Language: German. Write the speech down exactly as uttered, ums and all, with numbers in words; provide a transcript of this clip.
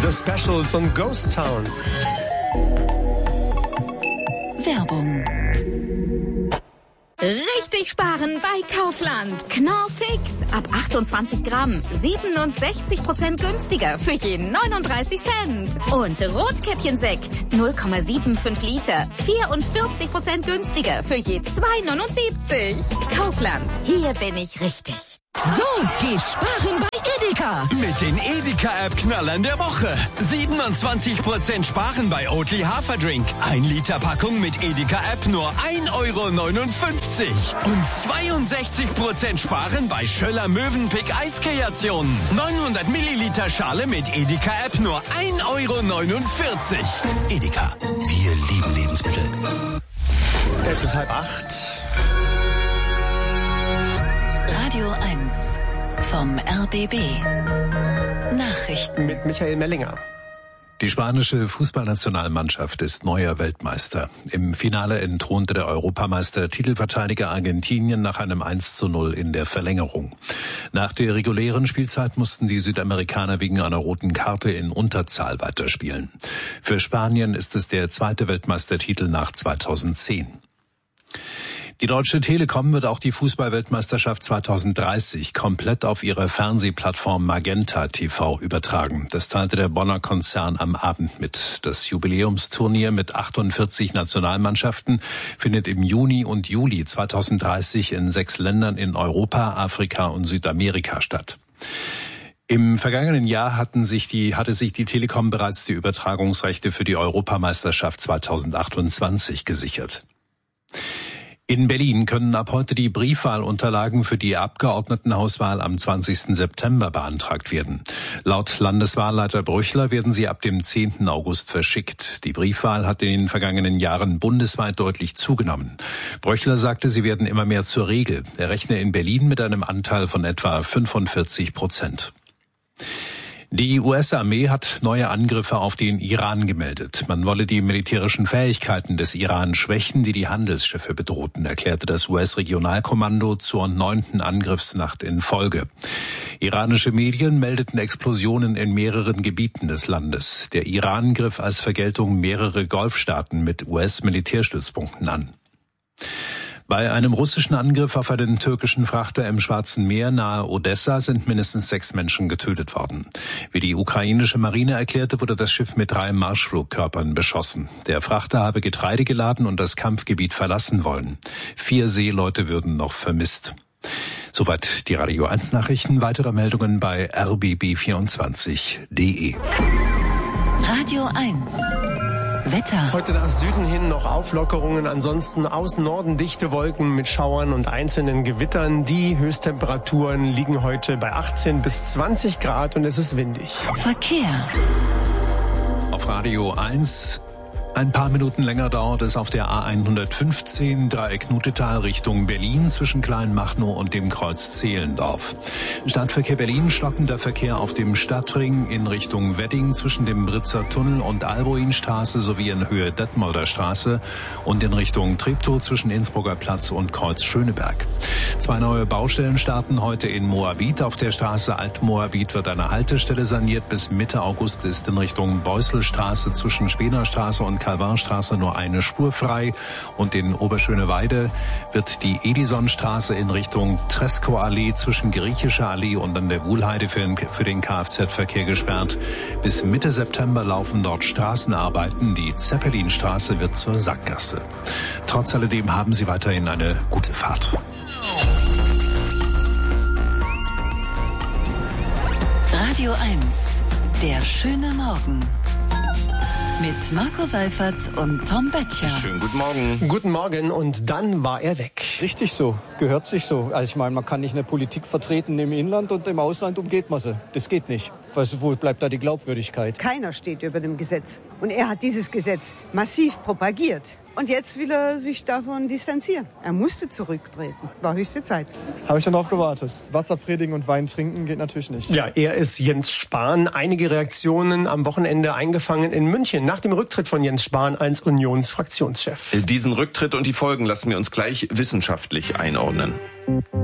The Specials und Ghost Town. Werbung. Richtig sparen bei Kaufland. Knorr Fix. Ab achtundzwanzig Gramm. siebenundsechzig Prozent günstiger für jeden neununddreißig Cent. Und Rotkäppchensekt. null Komma fünfundsiebzig Liter. vierundvierzig Prozent günstiger für je zwei neunundsiebzig. Kaufland. Hier bin ich richtig. So, geh sparen bei Edeka. Mit den Edeka-App-Knallern der Woche. siebenundzwanzig Prozent sparen bei Oatly Haferdrink. Ein Liter Packung mit Edeka-App nur ein Euro neunundfünfzig. Und zweiundsechzig Prozent sparen bei Schöller Mövenpick Eiskreationen. neunhundert Milliliter Schale mit Edeka-App nur ein Euro neunundvierzig. Edeka, wir lieben Lebensmittel. Es ist halb acht. Radio eins vom R B B. Nachrichten Mit Michael Mellinger. Die spanische Fußballnationalmannschaft ist neuer Weltmeister. Im Finale entthronte der Europameister Titelverteidiger Argentinien nach einem eins zu null in der Verlängerung. Nach der regulären Spielzeit mussten die Südamerikaner wegen einer roten Karte in Unterzahl weiterspielen. Für Spanien ist es der zweite Weltmeistertitel nach zweitausendzehn. Die Deutsche Telekom wird auch die Fußball-Weltmeisterschaft zweitausenddreißig komplett auf ihrer Fernsehplattform Magenta T V übertragen. Das teilte der Bonner Konzern am Abend mit. Das Jubiläumsturnier mit achtundvierzig Nationalmannschaften findet im Juni und Juli zweitausenddreißig in sechs Ländern in Europa, Afrika und Südamerika statt. Im vergangenen Jahr hatten sich die, hatte sich die Telekom bereits die Übertragungsrechte für die Europameisterschaft zweitausendachtundzwanzig gesichert. In Berlin können ab heute die Briefwahlunterlagen für die Abgeordnetenhauswahl am zwanzigsten September beantragt werden. Laut Landeswahlleiter Brüchler werden sie ab dem zehnten August verschickt. Die Briefwahl hat in den vergangenen Jahren bundesweit deutlich zugenommen. Brüchler sagte, sie werden immer mehr zur Regel. Er rechne in Berlin mit einem Anteil von etwa fünfundvierzig Prozent. Die U S-Armee hat neue Angriffe auf den Iran gemeldet. Man wolle die militärischen Fähigkeiten des Iran schwächen, die die Handelsschiffe bedrohten, erklärte das U S-Regionalkommando zur neunten Angriffsnacht in Folge. Iranische Medien meldeten Explosionen in mehreren Gebieten des Landes. Der Iran griff als Vergeltung mehrere Golfstaaten mit U S-Militärstützpunkten an. Bei einem russischen Angriff auf einen türkischen Frachter im Schwarzen Meer nahe Odessa sind mindestens sechs Menschen getötet worden. Wie die ukrainische Marine erklärte, wurde das Schiff mit drei Marschflugkörpern beschossen. Der Frachter habe Getreide geladen und das Kampfgebiet verlassen wollen. Vier Seeleute würden noch vermisst. Soweit die Radio eins Nachrichten. Weitere Meldungen bei r b b vierundzwanzig punkt d e. Radio eins. Wetter. Heute nach Süden hin noch Auflockerungen, ansonsten aus Norden dichte Wolken mit Schauern und einzelnen Gewittern. Die Höchsttemperaturen liegen heute bei achtzehn bis zwanzig Grad und es ist windig. Verkehr. Auf Radio eins. Ein paar Minuten länger dauert es auf der A hundertfünfzehn Dreieck Nutetal Richtung Berlin zwischen Kleinmachnow und dem Kreuz Zehlendorf. Stadtverkehr Berlin, stockender Verkehr auf dem Stadtring in Richtung Wedding zwischen dem Britzer Tunnel und Alboinstraße sowie in Höhe Detmolder Straße und in Richtung Treptow zwischen Innsbrucker Platz und Kreuz Schöneberg. Zwei neue Baustellen starten heute in Moabit. Auf der Straße Alt-Moabit wird eine Haltestelle saniert. Bis Mitte August ist in Richtung Beusselstraße zwischen Spenerstraße und Calvinstraße nur eine Spur frei und in Oberschöneweide wird die Edisonstraße in Richtung Tresco-Allee zwischen Griechischer Allee und an der Wuhlheide für den, für den Kfz-Verkehr gesperrt. Bis Mitte September laufen dort Straßenarbeiten. Die Zeppelinstraße wird zur Sackgasse. Trotz alledem haben Sie weiterhin eine gute Fahrt. Radio eins. Der schöne Morgen. Mit Marco Seifert und Tom Böttcher. Schönen guten Morgen. Guten Morgen und dann war er weg. Richtig so, gehört sich so. Also ich meine, man kann nicht eine Politik vertreten im Inland und im Ausland umgeht man sie. Das geht nicht. Weißt du, wo bleibt da die Glaubwürdigkeit? Keiner steht über dem Gesetz. Und er hat dieses Gesetz massiv propagiert. Und jetzt will er sich davon distanzieren. Er musste zurücktreten. War höchste Zeit. Habe ich schon drauf gewartet. Wasser predigen und Wein trinken geht natürlich nicht. Ja, er ist Jens Spahn. Einige Reaktionen am Wochenende eingefangen in München nach dem Rücktritt von Jens Spahn als Unionsfraktionschef. Diesen Rücktritt und die Folgen lassen wir uns gleich wissenschaftlich einordnen.